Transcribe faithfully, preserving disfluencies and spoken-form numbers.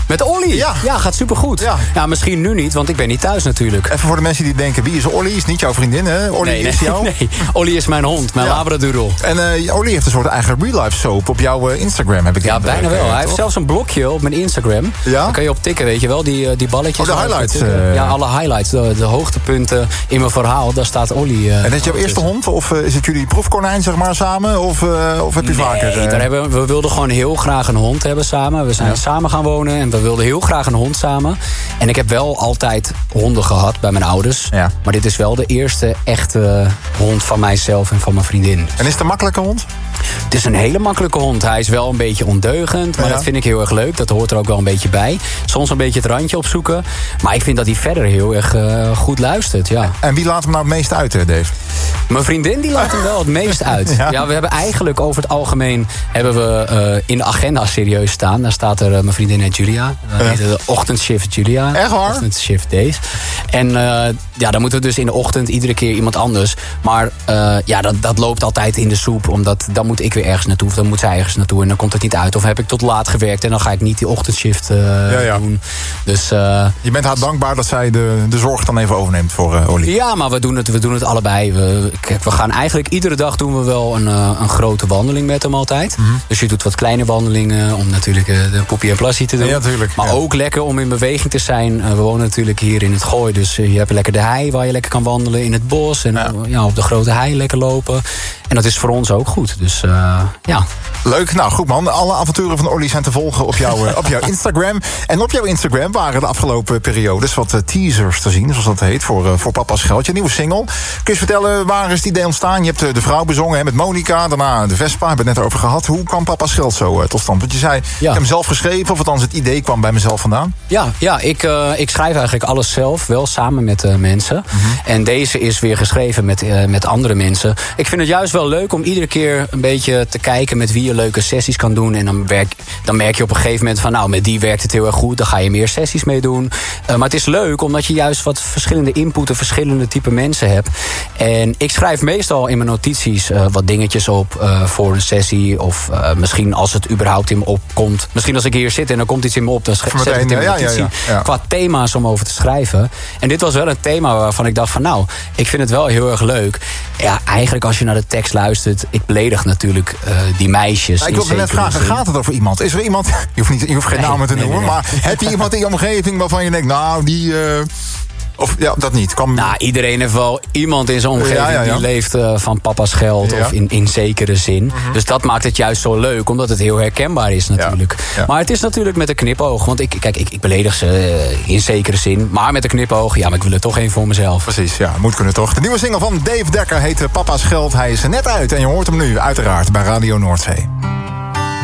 Met Olly? Ja. Ja, gaat supergoed. Ja. ja, misschien nu niet, want ik ben niet thuis natuurlijk. Even voor de mensen die denken, wie is Olly? Is niet jouw vriendin, hè? Olly nee, is nee, jou? Nee, Olly is mijn hond, mijn ja. labradoodle. En uh, Olly heeft een soort eigen real-life soap op jouw uh, Instagram, heb ik Ja, bijna wel. Uh, Hij heeft zelfs een blokje op mijn Instagram. Ja? Daar kan je op tikken, weet je wel, die, die balletjes. Oh, de highlights. Uh... Ja, alle highlights, de, de hoogtepunten in mijn verhaal, daar staat Olly. Uh, en is het jouw eerste hond? Of uh, is het jullie proefkonijn, zeg maar, samen? Of, uh, of heb je nee, vaker... Uh... daar hebben, we wilden gewoon heel graag een hond hebben samen. We zijn ja. samen gaan wonen en we wilden heel graag een hond samen. En ik heb wel altijd honden gehad bij mijn ouders. Ja. Maar dit is wel de eerste echte hond van mijzelf en van mijn vriendin. En is het een makkelijke hond? Het is een hele makkelijke hond. Hij is wel een beetje ondeugend, maar ja. dat vind ik heel erg leuk. Dat hoort er ook wel een beetje bij. Soms een beetje het randje opzoeken. Maar ik vind dat hij verder heel erg uh, goed luistert, ja. En wie laat hem nou het meest uit, Dave? Mijn vriendin die laat hem wel het meest uit. Ja. ja, we hebben eigenlijk over het algemeen... hebben we uh, in de agenda serieus staan. Daar staat er uh, mijn vriendin heet Julia. Dat heet de ochtendshift Julia. Echt waar? Ochtendshift Dave. En uh, ja, dan moeten we dus in de ochtend iedere keer iemand anders. Maar uh, ja, dat, dat loopt altijd in de soep. Omdat dan moet ik weer ergens naartoe. Of dan moet zij ergens naartoe. En dan komt het niet uit. Of heb ik tot laat gewerkt. En dan ga ik niet die ochtendshift uh, ja, ja. doen. Dus, uh, je bent haar dankbaar dat zij de, de zorg dan even overneemt voor uh, Olly. Ja, maar we doen het, we doen het allebei. We, kijk, we gaan eigenlijk iedere dag doen we wel een, uh, een grote wandeling met hem altijd. Mm-hmm. Dus je doet wat kleine wandelingen om natuurlijk uh, de poepie en plassie te doen. Ja, tuurlijk, maar ja. ook lekker om in beweging te zijn. Uh, we wonen natuurlijk hier in het Gooi. Dus uh, je hebt lekker de hei waar je lekker kan wandelen in het bos. En ja. Uh, ja, op de grote hei lekker lopen. En dat is voor ons ook goed. Dus uh, ja. Leuk, nou goed man. Alle avonturen van Olly zijn te volgen op, jou, op jouw Instagram. En op jouw Instagram waren de afgelopen periodes wat uh, teasers te zien, zoals dat heet, voor, uh, voor Papa's Geld. Je nieuwe single. Kun je eens vertellen, waar is het idee ontstaan? Je hebt uh, de vrouw bezongen hè, met Monica, daarna de Vespa, hebben we het net over gehad. Hoe kwam Papa's Geld zo uh, tot stand? Want je zei, ja. ik heb hem zelf geschreven, of althans het idee kwam bij mezelf vandaan. Ja, ja ik, uh, ik schrijf eigenlijk alles zelf, wel samen met uh, mensen. Mm-hmm. En deze is weer geschreven met, uh, met andere mensen. Ik vind het juist wel leuk om iedere keer een beetje te kijken met wie je leuke sessies kan doen. En dan, werk, dan merk je op een gegeven moment van, nou, met die werkt het heel erg goed. Dan ga je meer sessies mee doen. Uh, maar het is leuk omdat je juist wat verschillende inputen, verschillende type mensen hebt. En ik schrijf meestal in mijn notities uh, wat dingetjes op uh, voor een sessie. Of uh, misschien als het überhaupt in me opkomt. Misschien als ik hier zit en er komt iets in me op, dan schrijf ik het in mijn notitie. Ja, ja, ja. Qua thema's om over te schrijven. En dit was wel een thema waarvan ik dacht van, nou, ik vind het wel heel erg leuk. Ja, eigenlijk als je naar de tekst luistert, ik beledig natuurlijk uh, die meisjes. Ja, ik wilde net vragen, gaat het over iemand? Is er iemand, je hoeft, niet, je hoeft geen nee, namen te nee, noemen, nee, nee. maar heb je iemand in je omgeving waarvan je denkt, nou, die... Uh, of ja, dat niet. Kwam... Nou, iedereen heeft wel iemand in zijn omgeving ja, ja, ja. die leeft uh, van papa's geld. Ja. Of in, in zekere zin. Mm-hmm. Dus dat maakt het juist zo leuk. Omdat het heel herkenbaar is natuurlijk. Ja. Ja. Maar het is natuurlijk met een knipoog. Want ik, kijk, ik, ik beledig ze uh, in zekere zin. Maar met een knipoog, ja, maar ik wil er toch één voor mezelf. Precies, ja, moet kunnen toch. De nieuwe single van Dave Dekker heet Papa's Geld. Hij is er net uit en je hoort hem nu uiteraard bij Radio Noordzee.